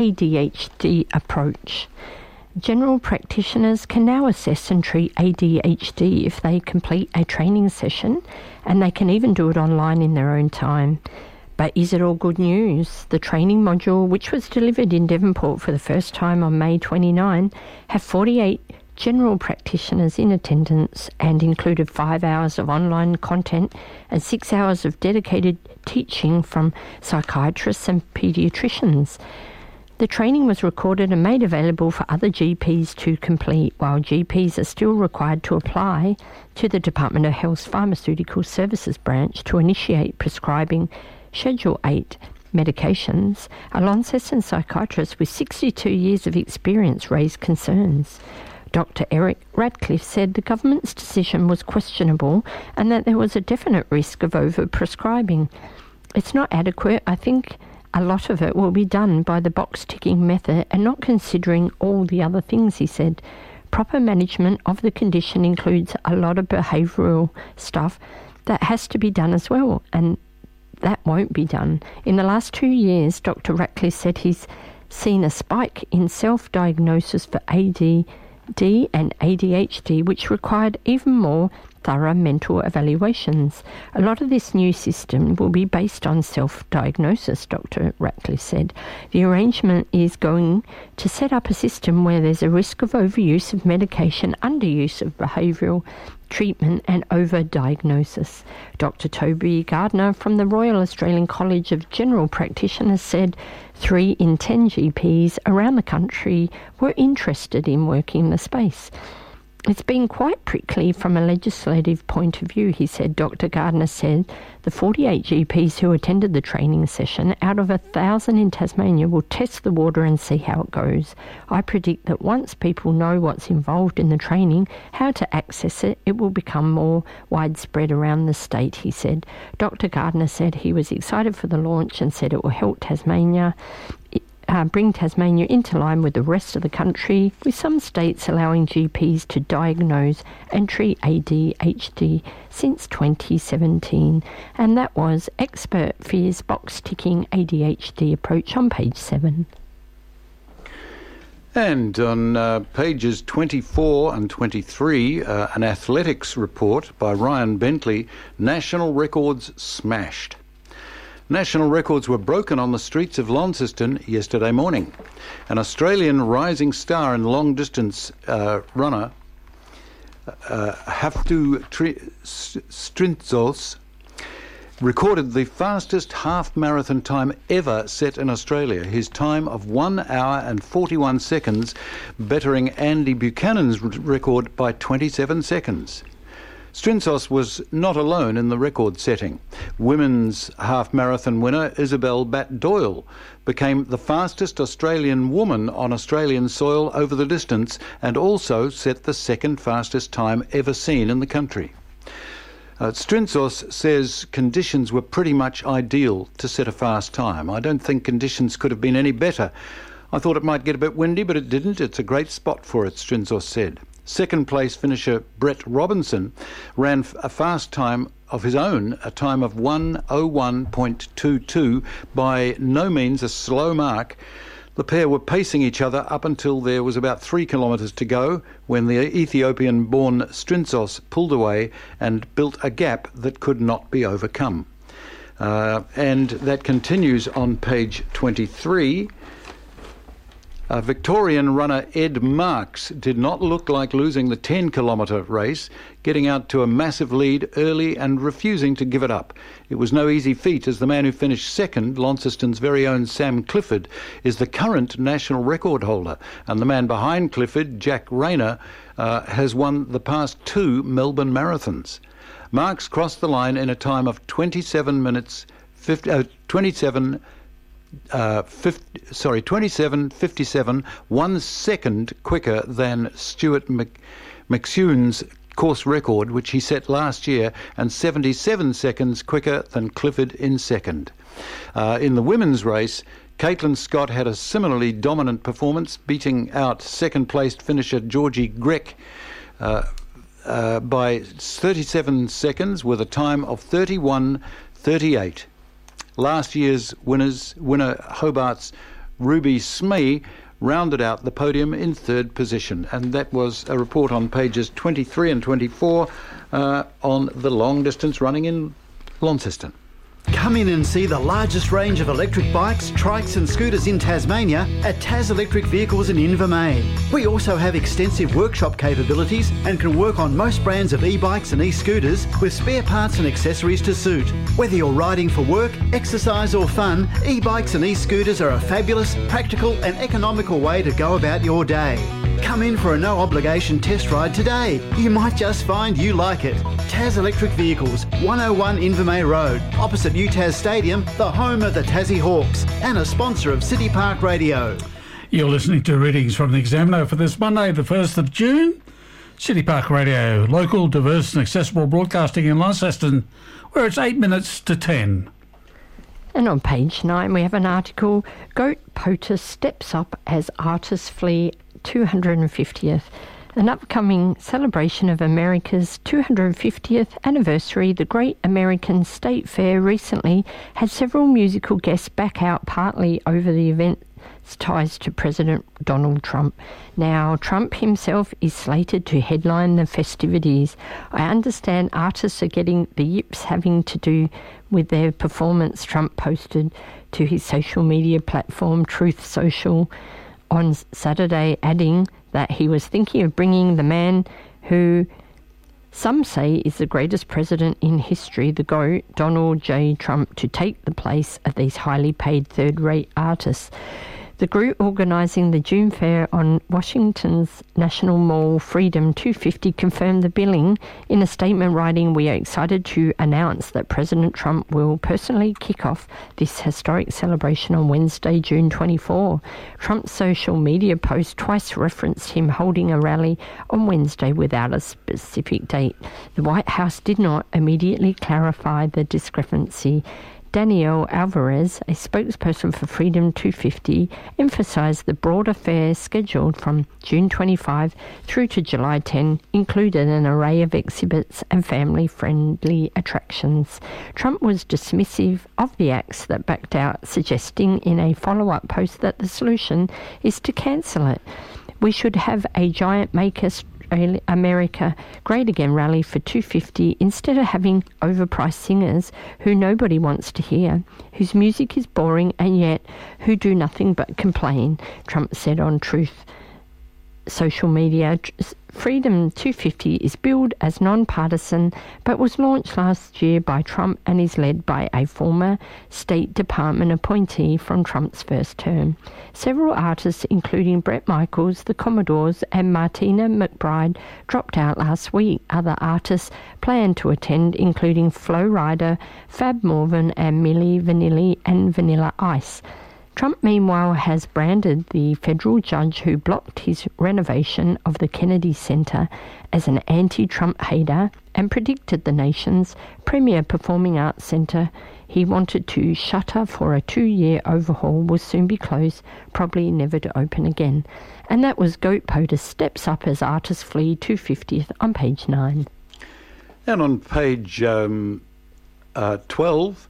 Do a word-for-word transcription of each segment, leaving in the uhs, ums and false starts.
A D H D approach. General practitioners can now assess and treat A D H D if they complete a training session, and they can even do it online in their own time. But is it all good news? The training module, which was delivered in Devonport for the first time on May twenty-ninth, had forty-eight general practitioners in attendance and included five hours of online content and six hours of dedicated teaching from psychiatrists and paediatricians. The training was recorded and made available for other G Ps to complete, while G Ps are still required to apply to the Department of Health's Pharmaceutical Services branch to initiate prescribing Schedule eight medications. A Launceston psychiatrist with sixty-two years of experience raised concerns. Doctor Eric Radcliffe said the government's decision was questionable and that there was a definite risk of over-prescribing. It's not adequate. I think a lot of it will be done by the box-ticking method and not considering all the other things, he said. Proper management of the condition includes a lot of behavioural stuff that has to be done as well, and that won't be done. In the last two years, Doctor Ratcliffe said he's seen a spike in self-diagnosis for A D D and A D H D, which required even more thorough mental evaluations. A lot of this new system will be based on self-diagnosis, Doctor Ratcliffe said. The arrangement is going to set up a system where there's a risk of overuse of medication, underuse of behavioural treatment and over-diagnosis. Doctor Toby Gardner from the Royal Australian College of General Practitioners said three in ten G Ps around the country were interested in working in the space. It's been quite prickly from a legislative point of view, he said. Doctor Gardner said the forty-eight G Ps who attended the training session out of a thousand in Tasmania will test the water and see how it goes. I predict that once people know what's involved in the training, how to access it, it will become more widespread around the state, he said. Doctor Gardner said he was excited for the launch and said it will help Tasmania Uh, bring Tasmania into line with the rest of the country, with some states allowing G Ps to diagnose and treat A D H D since twenty seventeen. And that was Expert Fears Box-Ticking A D H D Approach on page seven. And on uh, pages twenty-four and twenty-three, uh, an athletics report by Ryan Bentley, National Records Smashed. National records were broken on the streets of Launceston yesterday morning. An Australian rising star and long-distance uh, runner, uh, Haftu Strintzos, recorded the fastest half-marathon time ever set in Australia. His time of one hour and forty-one seconds, bettering Andy Buchanan's record by twenty-seven seconds. Strintzos was not alone in the record setting. Women's half-marathon winner Isabel Batt-Doyle became the fastest Australian woman on Australian soil over the distance and also set the second fastest time ever seen in the country. Uh, Strintzos says conditions were pretty much ideal to set a fast time. I don't think conditions could have been any better. I thought it might get a bit windy, but it didn't. It's a great spot for it, Strintzos said. Second place finisher Brett Robinson ran a fast time of his own, a time of one oh one point two two, by no means a slow mark. The pair were pacing each other up until there was about three kilometres to go when the Ethiopian-born Strintzos pulled away and built a gap that could not be overcome. Uh, and that continues on page twenty-three. Uh, Victorian runner Ed Marks did not look like losing the ten kilometre race, getting out to a massive lead early and refusing to give it up. It was no easy feat, as the man who finished second, Launceston's very own Sam Clifford, is the current national record holder, and the man behind Clifford, Jack Rayner, uh, has won the past two Melbourne marathons. Marks crossed the line in a time of twenty-seven minutes, fifty, uh, twenty-seven Uh, fifty, sorry, twenty-seven fifty-seven, one second quicker than Stuart Mc, McSune's course record, which he set last year, and seventy-seven seconds quicker than Clifford in second. Uh, in the women's race, Caitlin Scott had a similarly dominant performance, beating out second-placed finisher Georgie Grech uh, uh, by thirty-seven seconds with a time of thirty-one thirty-eight. Last year's winners, winner Hobart's Ruby Smee rounded out the podium in third position. And that was a report on pages twenty-three and twenty-four uh, on the long distance running in Launceston. Come in and see the largest range of electric bikes, trikes and scooters in Tasmania at Tas Electric Vehicles in Invermain. We also have extensive workshop capabilities and can work on most brands of e-bikes and e-scooters with spare parts and accessories to suit. Whether you're riding for work, exercise or fun, e-bikes and e-scooters are a fabulous, practical and economical way to go about your day. Come in for a no-obligation test ride today. You might just find you like it. Tas Electric Vehicles, one oh one Invermay Road, opposite U Tas Stadium, the home of the Tassie Hawks, and a sponsor of City Park Radio. You're listening to readings from the Examiner for this Monday, the first of June. City Park Radio, local, diverse and accessible broadcasting in Launceston, where it's eight minutes to ten. And on page nine, we have an article, Goat POTUS steps up as artists flee two hundred fiftieth. An upcoming celebration of America's two hundred fiftieth anniversary, the Great American State Fair recently had several musical guests back out partly over the event's ties to President Donald Trump. Now, Trump himself is slated to headline the festivities. I understand artists are getting the yips having to do with their performance, Trump posted to his social media platform, Truth Social, on Saturday, adding that he was thinking of bringing the man who some say is the greatest president in history, the GOAT, Donald J. Trump, to take the place of these highly paid third-rate artists. The group organising the June Fair on Washington's National Mall Freedom two fifty confirmed the billing in a statement writing, "We are excited to announce that President Trump will personally kick off this historic celebration on Wednesday, June twenty-fourth. Trump's social media post twice referenced him holding a rally on Wednesday without a specific date. The White House did not immediately clarify the discrepancy. Danielle Alvarez, a spokesperson for Freedom two fifty, emphasised the broader fair scheduled from June twenty-fifth through to July tenth included an array of exhibits and family-friendly attractions. Trump was dismissive of the acts that backed out, suggesting in a follow-up post that the solution is to cancel it. We should have a giant Make America Great Again rally for two fifty instead of having overpriced singers who nobody wants to hear, whose music is boring and yet who do nothing but complain," Trump said on Truth Social media. Freedom two fifty is billed as non-partisan but was launched last year by Trump and is led by a former State Department appointee from Trump's first term. Several artists, including Bret Michaels, the Commodores and Martina McBride, dropped out last week. Other artists plan to attend, including Flo Rida, Fab Morvan and Milli Vanilli and Vanilla Ice. Trump, meanwhile, has branded the federal judge who blocked his renovation of the Kennedy Center as an anti-Trump hater and predicted the nation's premier performing arts center he wanted to shutter for a two-year overhaul will soon be closed, probably never to open again. And that was Goat POTUS steps up as artists flee two fiftieth on page nine. And on page um, uh, twelve,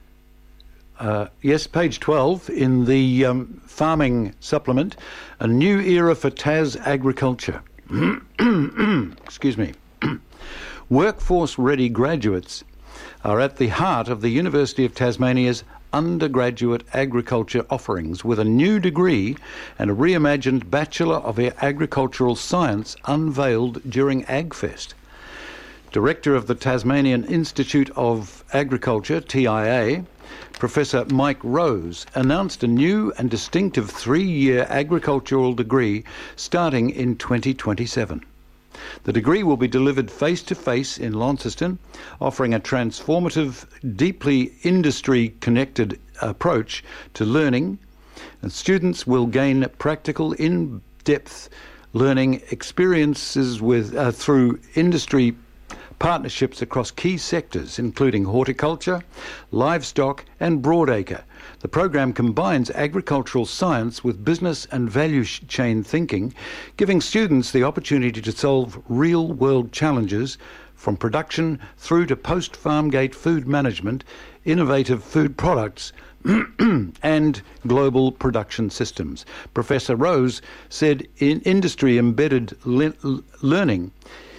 Uh, yes, page twelve, in the um, farming supplement, a new era for Tas agriculture. Excuse me. Workforce-ready graduates are at the heart of the University of Tasmania's undergraduate agriculture offerings, with a new degree and a reimagined Bachelor of Agricultural Science unveiled during AgFest. Director of the Tasmanian Institute of Agriculture, T I A, Professor Mike Rose, announced a new and distinctive three-year agricultural degree starting in twenty twenty-seven. The degree will be delivered face-to-face in Launceston, offering a transformative, deeply industry-connected approach to learning, and students will gain practical, in-depth learning experiences with uh, through industry partnerships across key sectors, including horticulture, livestock and broadacre. The program combines agricultural science with business and value chain thinking, giving students the opportunity to solve real-world challenges from production through to post-farm gate food management, innovative food products and global production systems. Professor Rose said in industry-embedded le- learning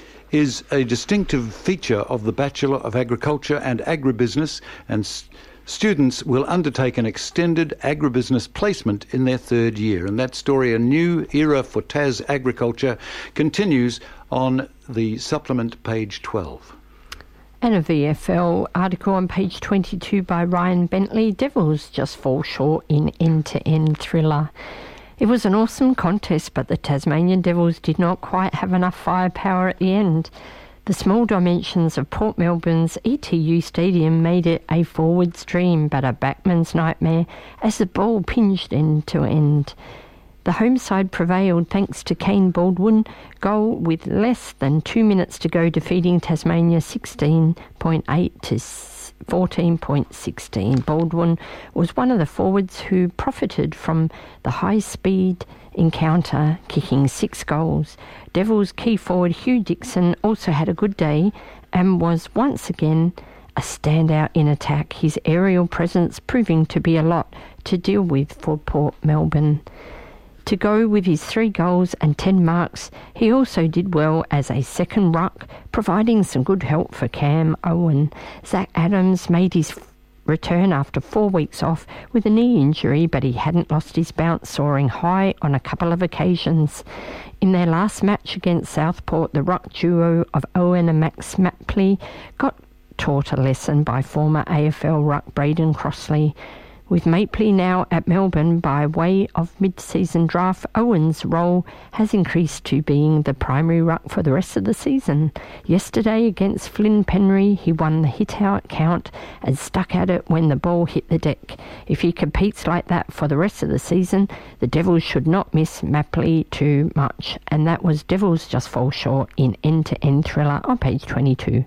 is a distinctive feature of the Bachelor of Agriculture and Agribusiness, and s- students will undertake an extended agribusiness placement in their third year. And that story, A New Era for Tas Agriculture, continues on the supplement, page twelve. And a V F L article on page twenty-two by Ryan Bentley, Devils just fall short in end-to-end thriller. It was an awesome contest, but the Tasmanian Devils did not quite have enough firepower at the end. The small dimensions of Port Melbourne's E T U Stadium made it a forward's dream, but a backman's nightmare as the ball pinged end to end. The home side prevailed thanks to Kane Baldwin goal with less than two minutes to go, defeating Tasmania sixteen point eight to fourteen point one six. Baldwin was one of the forwards who profited from the high-speed encounter, kicking six goals. Devils key forward Hugh Dixon also had a good day and was once again a standout in attack, his aerial presence proving to be a lot to deal with for Port Melbourne. To go with his three goals and ten marks, he also did well as a second ruck, providing some good help for Cam Owen. Zach Adams made his return after four weeks off with a knee injury, but he hadn't lost his bounce, soaring high on a couple of occasions. In their last match against Southport, the ruck duo of Owen and Max Mapley got taught a lesson by former A F L ruck Braden Crossley. With Mapley now at Melbourne by way of mid-season draft, Owen's role has increased to being the primary ruck for the rest of the season. Yesterday against Flynn Penry, he won the hit-out count and stuck at it when the ball hit the deck. If he competes like that for the rest of the season, the Devils should not miss Mapley too much. And that was Devils Just Fall Short in End-to-End Thriller on page twenty-two.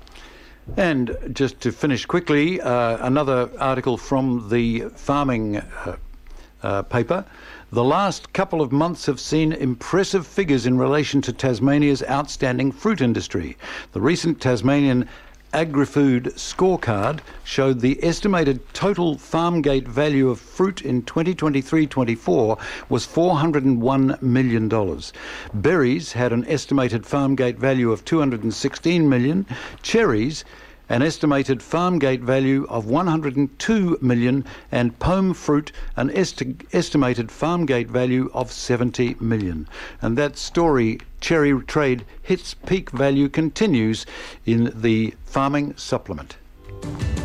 And just to finish quickly, uh, another article from the farming uh, uh, paper. The last couple of months have seen impressive figures in relation to Tasmania's outstanding fruit industry. The recent Tasmanian Agri-Food Scorecard showed the estimated total farm gate value of fruit in twenty twenty-three twenty-four was four hundred one million dollars. Berries had an estimated farm gate value of two hundred sixteen million dollars. Cherries, an estimated farm gate value of one hundred two million dollars, and pome fruit, an esti- estimated farm gate value of seventy million dollars. And that story, cherry trade hits peak value, continues in the farming supplement.